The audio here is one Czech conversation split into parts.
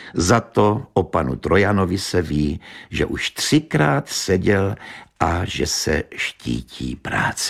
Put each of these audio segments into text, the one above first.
Za to o panu Trojanovi se ví, že už 3krát seděl a že se štítí práce.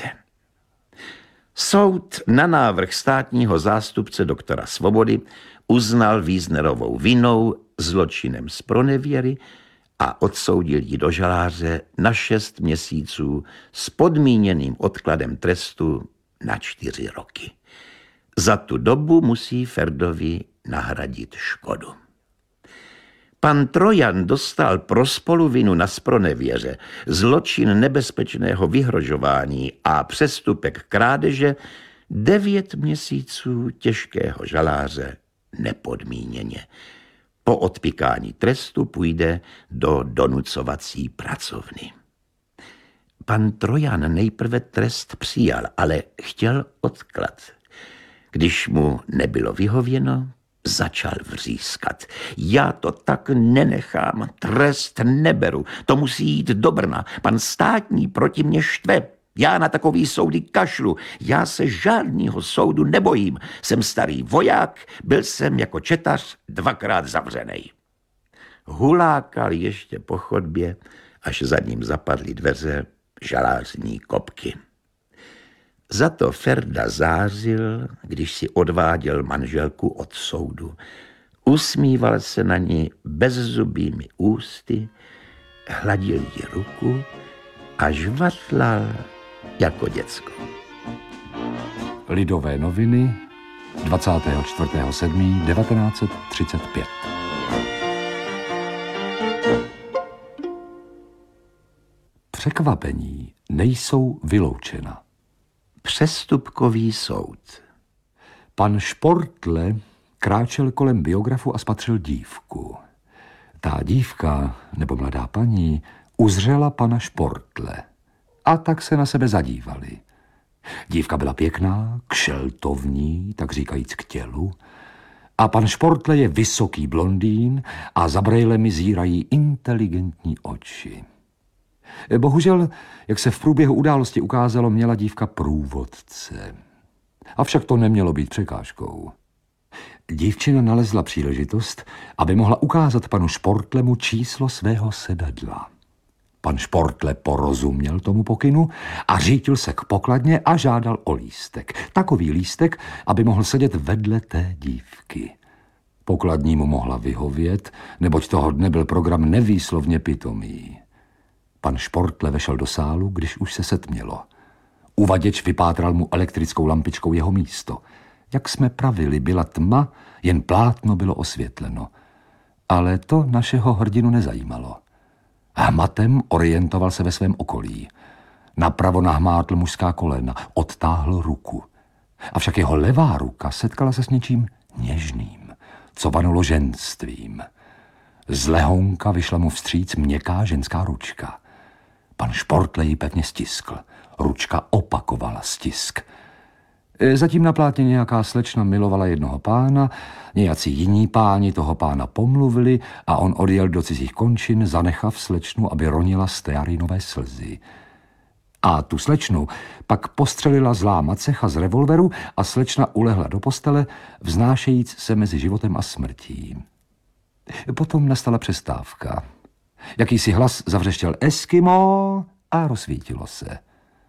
Soud na návrh státního zástupce doktora Svobody uznal Wiesnerovou vinou zločinem zpronevěry a odsoudil ji do žaláře na 6 měsíců s podmíněným odkladem trestu na 4 roky. Za tu dobu musí Ferdovi nahradit škodu. Pan Trojan dostal pro spoluvinu na zpronevěře, zločin nebezpečného vyhrožování a přestupek krádeže 9 měsíců těžkého žaláře nepodmíněně. Po odpykání trestu půjde do donucovací pracovny. Pan Trojan nejprve trest přijal, ale chtěl odklad. Když mu nebylo vyhověno, začal vřískat. Já to tak nenechám, trest neberu, to musí jít do Brna. Pan státní proti mě štve. Já na takový soudy kašlu, já se žádného soudu nebojím. Jsem starý voják, byl jsem jako četař 2krát zavřenej. Hulákal ještě po chodbě, až za ním zapadly dveře žalářní kopky. Za to Ferda zářil, když si odváděl manželku od soudu. Usmíval se na ní bezzubými ústy, hladil jí ruku a žvatlal jako děcko. Lidové noviny 24.7.1935. Překvapení nejsou vyloučena. Přestupkový soud. Pan Športle kráčel kolem biografu a spatřil dívku. Ta dívka, nebo mladá paní, uzřela pana Športle. A tak se na sebe zadívali. Dívka byla pěkná, kšeltovní, tak říkajíc k tělu. A pan Športle je vysoký blondýn a za brejlemi zírají inteligentní oči. Bohužel, jak se v průběhu události ukázalo, měla dívka průvodce. Avšak to nemělo být překážkou. Dívčina nalezla příležitost, aby mohla ukázat panu Športlemu číslo svého sedadla. Pan Športle porozuměl tomu pokynu a řítil se k pokladně a žádal o lístek. Takový lístek, aby mohl sedět vedle té dívky. Pokladní mu mohla vyhovět, neboť toho dne byl program nevýslovně pitomý. Pan Športle vešel do sálu, když už se setmělo. Uvaděč vypátral mu elektrickou lampičkou jeho místo. Jak jsme pravili, byla tma, jen plátno bylo osvětleno. Ale to našeho hrdinu nezajímalo. Hmatem orientoval se ve svém okolí. Napravo nahmátl mužská kolena, odtáhl ruku. Avšak jeho levá ruka setkala se s něčím něžným, co vanulo ženstvím. Z lehonka vyšla mu vstříc měkká ženská ručka. Pan Športle ji pevně stiskl. Ručka opakovala stisk. Zatím na plátně nějaká slečna milovala jednoho pána, nějací jiní páni toho pána pomluvili a on odjel do cizích končin, zanechav slečnu, aby ronila stearinové slzy. A tu slečnu pak postřelila zlá macecha z revolveru a slečna ulehla do postele, vznášejíc se mezi životem a smrtí. Potom nastala přestávka. Jakýsi hlas zavřeštěl Eskimo a rozsvítilo se.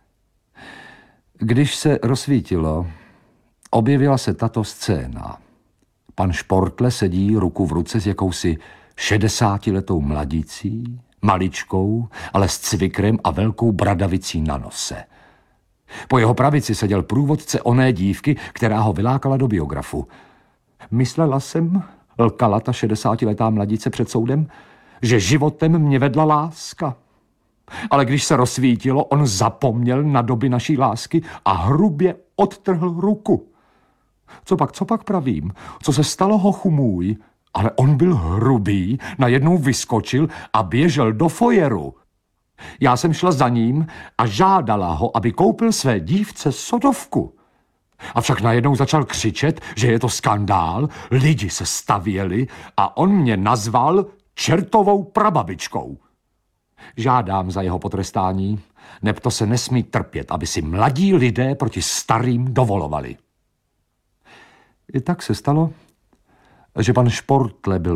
Když se rozsvítilo, objevila se tato scéna. Pan Športle sedí ruku v ruce s jakousi 60letou mladící, maličkou, ale s cvikrem a velkou bradavicí na nose. Po jeho pravici seděl průvodce oné dívky, která ho vylákala do biografu. Myslela jsem, lkala ta 60letá mladíce před soudem, že životem mě vedla láska. Ale když se rozsvítilo, on zapomněl na doby naší lásky a hrubě odtrhl ruku. Co pak pravím? Co se stalo, hochu můj? Ale on byl hrubý, najednou vyskočil a běžel do foyeru. Já jsem šla za ním a žádala ho, aby koupil své dívce sodovku. Avšak najednou začal křičet, že je to skandál, lidi se stavěli a on mě nazval čertovou prababičkou. Žádám za jeho potrestání, neb to se nesmí trpět, aby si mladí lidé proti starým dovolovali. I tak se stalo, že pan Športle byl